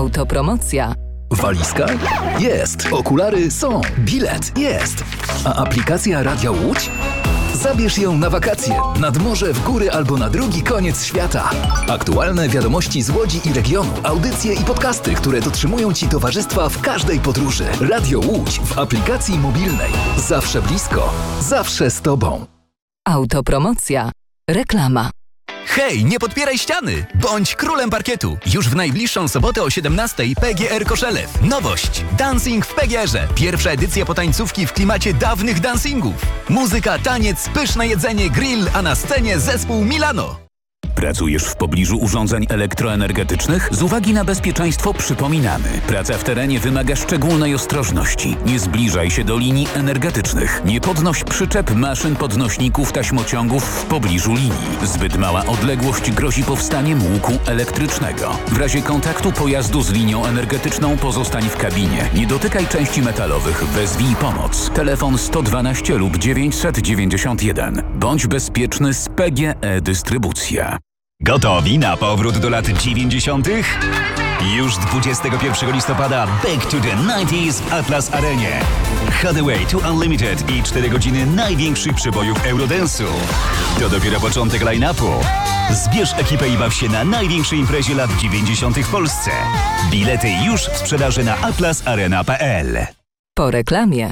Autopromocja. Walizka? Jest. Okulary są. Bilet? Jest. A aplikacja Radia Łódź? Zabierz ją na wakacje, nad morze, w góry albo na drugi koniec świata. Aktualne wiadomości z Łodzi i regionu, audycje i podcasty, które dotrzymują Ci towarzystwa w każdej podróży. Radio Łódź w aplikacji mobilnej. Zawsze blisko, zawsze z Tobą. Autopromocja. Reklama. Hej, nie podpieraj ściany! Bądź królem parkietu! Już w najbliższą sobotę o 17:00 PGR Koszelew. Nowość! Dancing w PGR-ze. Pierwsza edycja potańcówki w klimacie dawnych dancingów. Muzyka, taniec, pyszne jedzenie, grill, a na scenie zespół Milano. Pracujesz w pobliżu urządzeń elektroenergetycznych? Z uwagi na bezpieczeństwo przypominamy. Praca w terenie wymaga szczególnej ostrożności. Nie zbliżaj się do linii energetycznych. Nie podnoś przyczep, maszyn, podnośników, taśmociągów w pobliżu linii. Zbyt mała odległość grozi powstaniem łuku elektrycznego. W razie kontaktu pojazdu z linią energetyczną pozostań w kabinie. Nie dotykaj części metalowych. Wezwij pomoc. Telefon 112 lub 991. Bądź bezpieczny z PGE Dystrybucja. Gotowi na powrót do lat 90.? Już 21 listopada Back to the 90s w Atlas Arenie. Hathaway to Unlimited i 4 godziny największych przebojów Eurodance'u. To dopiero początek line-upu. Zbierz ekipę i baw się na największej imprezie lat 90. w Polsce. Bilety już w sprzedaży na atlasarena.pl. Po reklamie.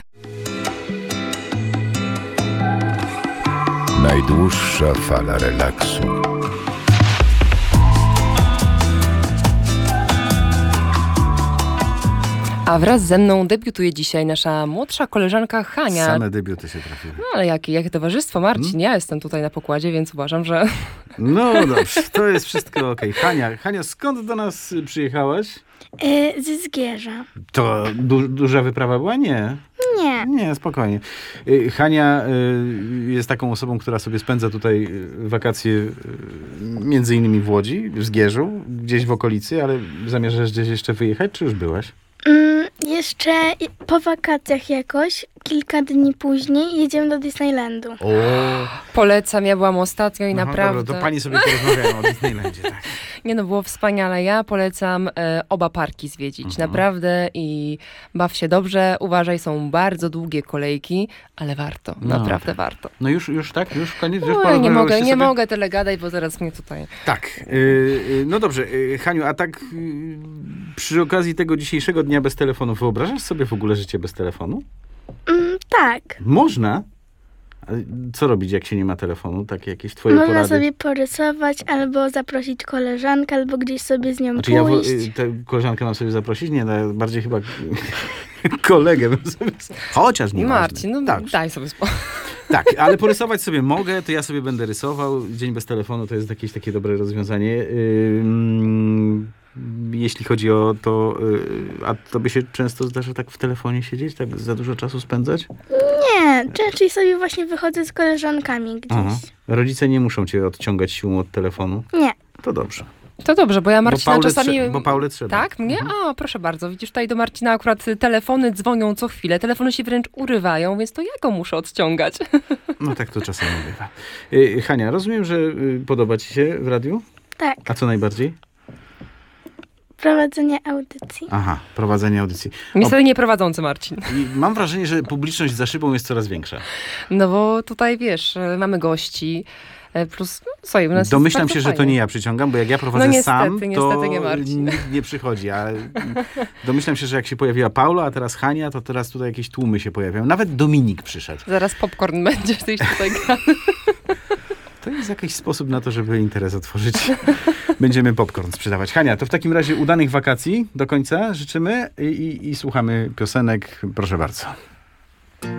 Najdłuższa fala relaksu. A wraz ze mną debiutuje dzisiaj nasza młodsza koleżanka Hania. Same debiuty się trafiły. No ale jakie towarzystwo, Marcin. Ja jestem tutaj na pokładzie, więc uważam, że... No dobrze, to jest wszystko okej. Hania, skąd do nas przyjechałaś? Ze Zgierza. To duża wyprawa była? Nie. Nie, spokojnie. Hania jest taką osobą, która sobie spędza tutaj wakacje między innymi w Łodzi, w Zgierzu, gdzieś w okolicy, ale zamierzasz gdzieś jeszcze wyjechać, czy już byłaś? Jeszcze po wakacjach jakoś, kilka dni później, jedziemy do Disneylandu. O. Polecam, ja byłam ostatnio i naprawdę... Dobra, to pani sobie porozmawiają o Disneylandzie, tak. Nie no, było wspaniale. Ja polecam oba parki zwiedzić. Naprawdę i baw się dobrze. Uważaj, są bardzo długie kolejki, ale warto. Naprawdę warto. No już tak? Już koniec? Już nie mogę tyle gadać, bo zaraz mnie tutaj... Tak. No dobrze. Haniu, a tak przy okazji tego dzisiejszego dnia bez telefonu, wyobrażasz sobie w ogóle życie bez telefonu? Tak. Można? Ale co robić, jak się nie ma telefonu? Takie jakieś twoje porady? Można sobie porysować, albo zaprosić koleżankę, albo gdzieś sobie z nią pójść. Ja tę koleżankę mam sobie zaprosić? Nie, bardziej chyba kolegę bym sobie... Chociaż nie Marcin, no tak. Daj sobie spokój. Tak, ale porysować sobie mogę, to ja sobie będę rysował. Dzień bez telefonu to jest jakieś takie dobre rozwiązanie. Jeśli chodzi o to, a tobie się często zdarza tak w telefonie siedzieć, tak za dużo czasu spędzać? Nie, częściej sobie właśnie wychodzę z koleżankami gdzieś. Aha. Rodzice nie muszą cię odciągać siłą od telefonu? Nie. To dobrze. To dobrze, bo ja Marcina czasami... Bo Paule trzeba. Tak? Mnie? O, proszę bardzo. Widzisz, tutaj do Marcina akurat telefony dzwonią co chwilę. Telefony się wręcz urywają, więc to ja go muszę odciągać. No tak to czasami bywa. Hania, rozumiem, że podoba ci się w radiu? Tak. A co najbardziej? Prowadzenie audycji. Aha, prowadzenie audycji. Niestety nie prowadzący Marcin. I mam wrażenie, że publiczność za szybą jest coraz większa. No bo tutaj, wiesz, mamy gości, plus u nas domyślam jest się, że fajnie. to nie ja przyciągam, bo jak ja prowadzę sam, to nie Marcin. nikt nie przychodzi. A domyślam się, że jak się pojawiła Paula, a teraz Hania, to teraz tutaj jakieś tłumy się pojawiają. Nawet Dominik przyszedł. Zaraz popcorn będzie w tej tutaj grany. To jest jakiś sposób na to, żeby interes otworzyć. Będziemy popcorn sprzedawać. Hania, to w takim razie udanych wakacji do końca życzymy i słuchamy piosenek. Proszę bardzo.